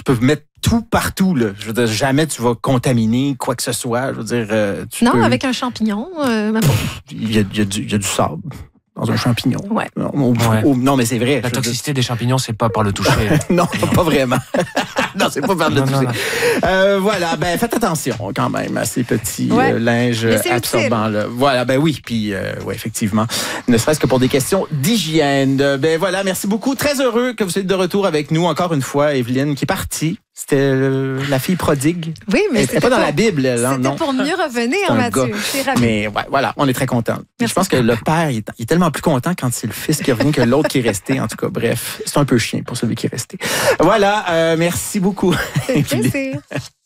peux mettre tout partout, là. Je veux dire, jamais tu vas contaminer quoi que ce soit. Je veux dire, avec un champignon, il y a du sable dans un champignon. Ouais. Non, mais c'est vrai. La toxicité des champignons, c'est pas par le toucher. Non, pas vraiment. Non, c'est pas par le toucher. Voilà, faites attention quand même à ces petits linges absorbants-là. Voilà, oui, puis effectivement, ne serait-ce que pour des questions d'hygiène. Voilà, merci beaucoup. Très heureux que vous soyez de retour avec nous encore une fois, Evelyne, qui est partie. C'était la fille prodigue. Oui, mais c'était pas dans la Bible, non. C'était pour mieux revenir, Mathieu. C'est ravi. Mais voilà, on est très contents. Je pense que le père, il est tellement plus content quand c'est le fils qui revient que l'autre qui est resté. En tout cas, bref, c'est un peu chien pour celui qui est resté. Voilà, merci beaucoup. C'est plaisir.